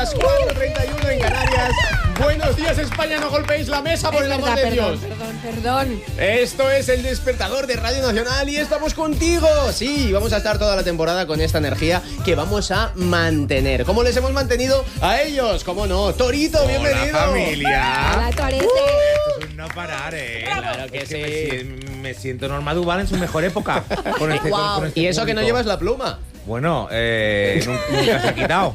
las 4:31 en Canarias. Buenos días, España, no golpeéis la mesa, por el amor de Dios. Perdón. Esto es El Despertador de Radio Nacional y estamos contigo. Sí, vamos a estar toda la temporada con esta energía que vamos a mantener. ¿Cómo les hemos mantenido a ellos? ¿Cómo no? Torito, bienvenido. Hola, familia. Hola, Torete. Esto es un no parar, Claro que Es sí. me siento Norma Duval en su mejor época. Con este Y eso que no público. llevas la pluma. Bueno, nunca se ha quitado.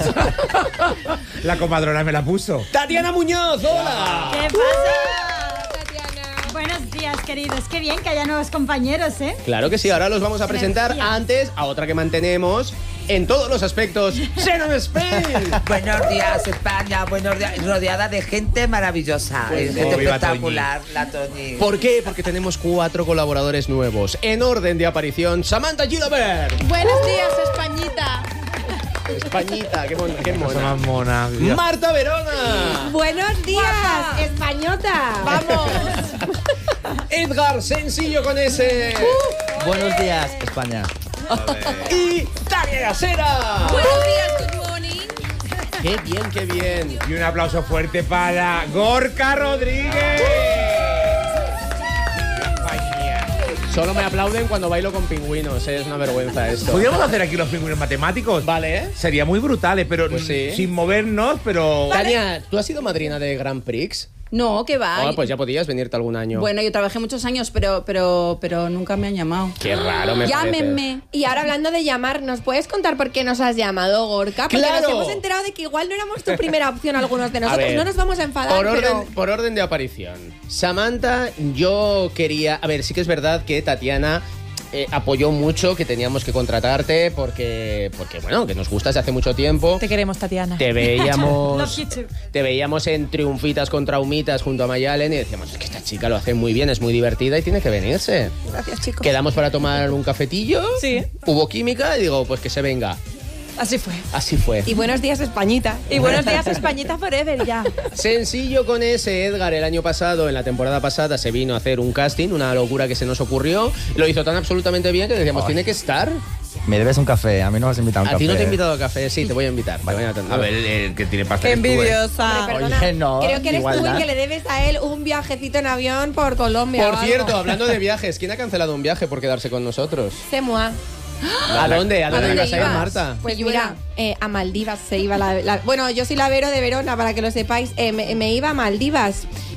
La comadrona me la puso. Tatiana Muñoz, hola. ¿Qué pasa? Buenos días, queridos. Qué bien que haya nuevos compañeros, ¿eh? Claro que sí, ahora los vamos a presentar Energía. antes a otra que mantenemos en todos los aspectos. Sharon Spain. Buenos días, España. Buenos días. Rodeada de gente maravillosa. Pues, Es gente viva espectacular, la Toñi. ¿Por qué? Porque tenemos 4 colaboradores nuevos. En orden de aparición, Samantha Gilbert. Buenos días, Españita. Españita, qué mona. Cosa más mona. Mira. Marta Verona. Buenos días, Españota. Vamos. Edgar Sencillo con ese. Buenos días, España. Y Tania Gasera. Buenos días, good morning. Qué bien, qué bien. Y un aplauso fuerte para Gorka Rodríguez. Solo me aplauden cuando bailo con pingüinos, es una vergüenza esto. ¿Podríamos hacer aquí los pingüinos matemáticos? Vale, ¿eh? Sería muy brutales, pero Pues sí. sin movernos, pero... Tania, ¿tú has sido madrina de Grand Prix? No, que va. Ah, pues ya podías venirte algún año. Bueno, yo trabajé muchos años, pero nunca me han llamado. Qué raro me parece. Llámenme. Y ahora hablando de llamar, ¿nos puedes contar por qué nos has llamado, Gorka? Porque ¡Claro! nos hemos enterado de que igual no éramos tu primera opción algunos de A nosotros. ver, No nos vamos a enfadar, por orden de aparición. Samantha, yo quería... A ver, sí que es verdad que Tatiana apoyó mucho que teníamos que contratarte porque, bueno, que nos gustas hace mucho tiempo. Te queremos, Tatiana. Te veíamos, Love you too. te veíamos en Triunfitas contra Humitas junto a Mayalen y decíamos, es que esta chica lo hace muy bien, es muy divertida y tiene que venirse. Gracias, chicos. Quedamos para tomar un cafetillo. Sí. Hubo química y digo, pues que se venga. Así fue. Así fue. Y buenos días, Españita. Y buenos días, Españita Forever, ya. Sencillo con ese, Edgar, el año pasado, en la temporada pasada, se vino a hacer un casting, una locura que se nos ocurrió. Lo hizo tan absolutamente bien que decíamos, tiene que estar. Me debes un café, a mí no me has invitado a un A café. ti no te he invitado a café, sí, te voy a invitar. te voy a atender. A ver, el que tiene pasta eres tú, Envidiosa. Hombre, perdona, Oye, no, creo que eres tú igualdad. el que le debes a él un viajecito en avión por Colombia. Por o algo. cierto, hablando de viajes, ¿quién ha cancelado un viaje por quedarse con nosotros? C'est moi. ¿A dónde? ¿A ¿A dónde dónde ibas a ir, ibas? Marta? Pues mira, a Maldivas se iba bueno, yo soy la Vero de Verona, para que lo sepáis. Me iba a Maldivas.